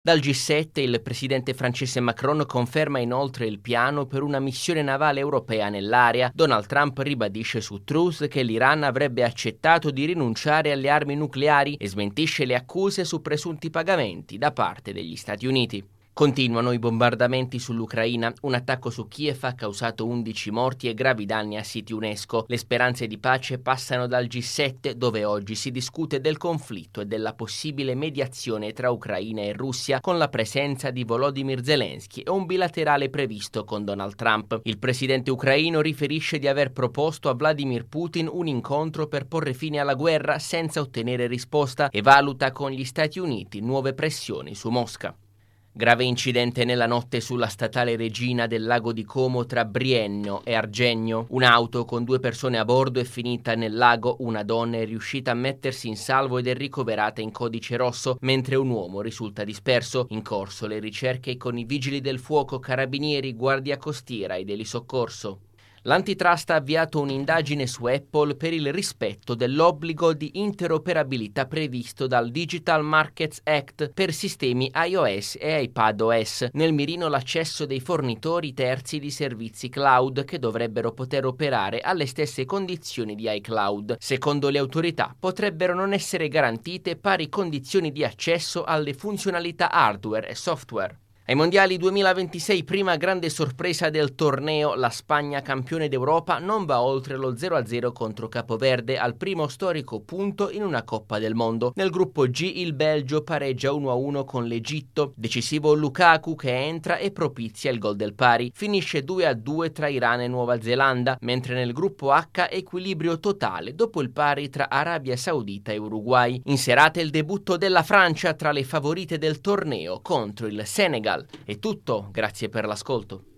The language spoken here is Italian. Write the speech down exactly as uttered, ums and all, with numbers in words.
Dal G sette il presidente francese Macron conferma inoltre il piano per una missione navale europea nell'area. Donald Trump ribadisce su Truth che l'Iran avrebbe accettato di rinunciare alle armi nucleari e smentisce le accuse su presunti pagamenti da parte degli Stati Uniti. Continuano i bombardamenti sull'Ucraina. Un attacco su Kiev ha causato undici morti e gravi danni a siti UNESCO. Le speranze di pace passano dal G sette, dove oggi si discute del conflitto e della possibile mediazione tra Ucraina e Russia, con la presenza di Volodymyr Zelensky e un bilaterale previsto con Donald Trump. Il presidente ucraino riferisce di aver proposto a Vladimir Putin un incontro per porre fine alla guerra senza ottenere risposta e valuta con gli Stati Uniti nuove pressioni su Mosca. Grave incidente nella notte sulla statale Regina del lago di Como tra Brienno e Argegno. Un'auto con due persone a bordo è finita nel lago, una donna è riuscita a mettersi in salvo ed è ricoverata in codice rosso, mentre un uomo risulta disperso. In corso le ricerche con i vigili del fuoco, carabinieri, guardia costiera ed elisoccorso. L'antitrust ha avviato un'indagine su Apple per il rispetto dell'obbligo di interoperabilità previsto dal Digital Markets Act per sistemi iOS e iPadOS. Nel mirino l'accesso dei fornitori terzi di servizi cloud che dovrebbero poter operare alle stesse condizioni di iCloud. Secondo le autorità potrebbero non essere garantite pari condizioni di accesso alle funzionalità hardware e software. Ai mondiali duemilaventisei, prima grande sorpresa del torneo, la Spagna campione d'Europa non va oltre lo zero a zero contro Capoverde al primo storico punto in una Coppa del Mondo. Nel gruppo G il Belgio pareggia uno a uno con l'Egitto, decisivo Lukaku che entra e propizia il gol del pari. Finisce due a due tra Iran e Nuova Zelanda, mentre nel gruppo H equilibrio totale dopo il pari tra Arabia Saudita e Uruguay. In serata il debutto della Francia tra le favorite del torneo contro il Senegal. È tutto, grazie per l'ascolto.